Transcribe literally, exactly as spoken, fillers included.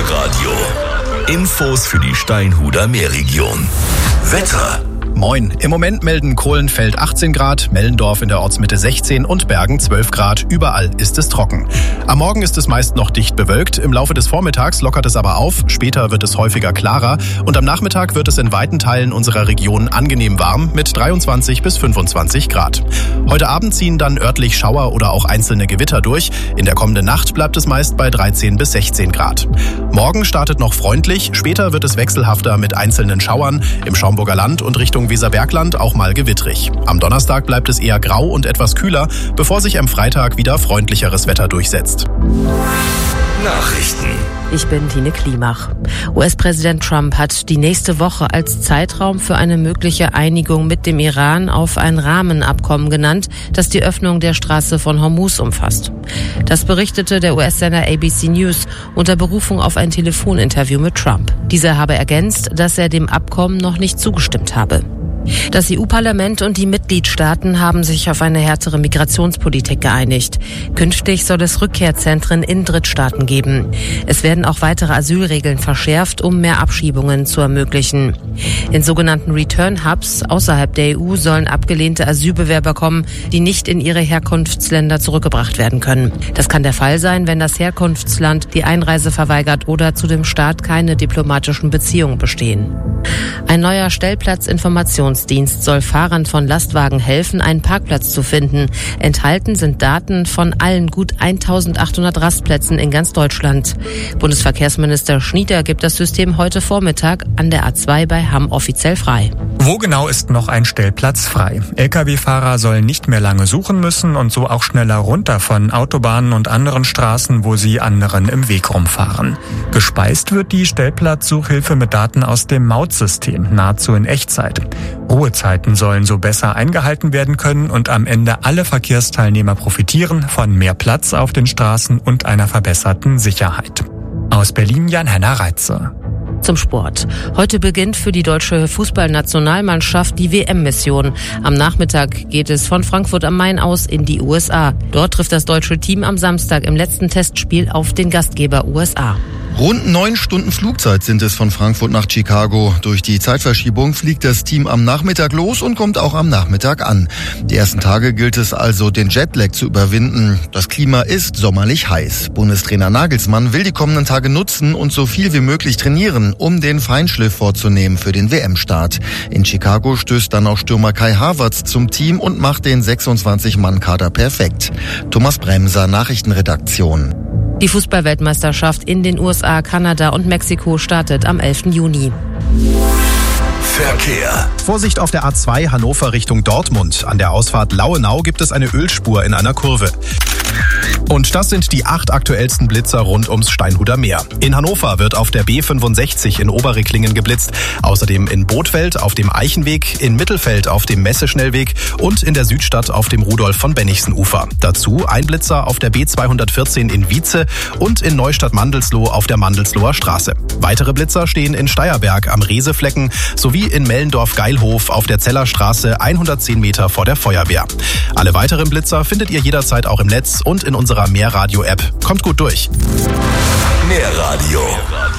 Meerradio. Infos für die Steinhuder Meerregion. Wetter. Moin. Im Moment melden Kohlenfeld achtzehn Grad, Mellendorf in der Ortsmitte sechzehn und Bergen zwölf Grad. Überall ist es trocken. Am Morgen ist es meist noch dicht bewölkt. Im Laufe des Vormittags lockert es aber auf. Später wird es häufiger klarer. Und am Nachmittag wird es in weiten Teilen unserer Region angenehm warm mit dreiundzwanzig bis fünfundzwanzig Grad. Heute Abend ziehen dann örtlich Schauer oder auch einzelne Gewitter durch. In der kommenden Nacht bleibt es meist bei dreizehn bis sechzehn Grad. Morgen startet noch freundlich. Später wird es wechselhafter mit einzelnen Schauern. Im Schaumburger Land und Richtung Weserbergland auch mal gewittrig. Am Donnerstag bleibt es eher grau und etwas kühler, bevor sich am Freitag wieder freundlicheres Wetter durchsetzt. Nachrichten. Ich bin Tine Klimach. U S-Präsident Trump hat die nächste Woche als Zeitraum für eine mögliche Einigung mit dem Iran auf ein Rahmenabkommen genannt, das die Öffnung der Straße von Hormuz umfasst. Das berichtete der U S-Sender A B C News unter Berufung auf ein Telefoninterview mit Trump. Dieser habe ergänzt, dass er dem Abkommen noch nicht zugestimmt habe. Das E U-Parlament und die Mitgliedstaaten haben sich auf eine härtere Migrationspolitik geeinigt. Künftig soll es Rückkehrzentren in Drittstaaten geben. Es werden auch weitere Asylregeln verschärft, um mehr Abschiebungen zu ermöglichen. In sogenannten Return-Hubs außerhalb der E U sollen abgelehnte Asylbewerber kommen, die nicht in ihre Herkunftsländer zurückgebracht werden können. Das kann der Fall sein, wenn das Herkunftsland die Einreise verweigert oder zu dem Staat keine diplomatischen Beziehungen bestehen. Ein neuer Stellplatzinformationsdienst soll Fahrern von Lastwagen helfen, einen Parkplatz zu finden. Enthalten sind Daten von allen gut eintausendachthundert Rastplätzen in ganz Deutschland. Bundesverkehrsminister Schnieder gibt das System heute Vormittag an der A zwei bei Hamm offiziell frei. Wo genau ist noch ein Stellplatz frei? L K W-Fahrer sollen nicht mehr lange suchen müssen und so auch schneller runter von Autobahnen und anderen Straßen, wo sie anderen im Weg rumfahren. Gespeist wird die Stellplatzsuchhilfe mit Daten aus dem Mautsystem, nahezu in Echtzeit. Ruhezeiten sollen so besser eingehalten werden können und am Ende alle Verkehrsteilnehmer profitieren von mehr Platz auf den Straßen und einer verbesserten Sicherheit. Aus Berlin Jan-Henner Reitze. Zum Sport. Heute beginnt für die deutsche Fußballnationalmannschaft die W M-Mission. Am Nachmittag geht es von Frankfurt am Main aus in die U S A. Dort trifft das deutsche Team am Samstag im letzten Testspiel auf den Gastgeber U S A. Rund neun Stunden Flugzeit sind es von Frankfurt nach Chicago. Durch die Zeitverschiebung fliegt das Team am Nachmittag los und kommt auch am Nachmittag an. Die ersten Tage gilt es also, den Jetlag zu überwinden. Das Klima ist sommerlich heiß. Bundestrainer Nagelsmann will die kommenden Tage nutzen und so viel wie möglich trainieren, um den Feinschliff vorzunehmen für den W M-Start. In Chicago stößt dann auch Stürmer Kai Havertz zum Team und macht den sechsundzwanzig-Mann-Kader perfekt. Thomas Bremser, Nachrichtenredaktion. Die Fußballweltmeisterschaft in den U S A, Kanada und Mexiko startet am elften Juni. Verkehr. Vorsicht auf der A zwei Hannover Richtung Dortmund. An der Ausfahrt Lauenau gibt es eine Ölspur in einer Kurve. Und das sind die acht aktuellsten Blitzer rund ums Steinhuder Meer. In Hannover wird auf der B fünfundsechzig in Oberreklingen geblitzt. Außerdem in Bothfeld auf dem Eichenweg, in Mittelfeld auf dem Messeschnellweg und in der Südstadt auf dem Rudolf-von-Bennigsen-Ufer. Dazu ein Blitzer auf der B zweihundertvierzehn in Wietze und in Neustadt-Mandelsloh auf der Mandelsloher Straße. Weitere Blitzer stehen in Steierberg am Reseflecken sowie in Mellendorf-Geilhof auf der Zellerstraße hundertzehn Meter vor der Feuerwehr. Alle weiteren Blitzer findet ihr jederzeit auch im Netz und in unserer Meerradio-App. Kommt gut durch. Meerradio.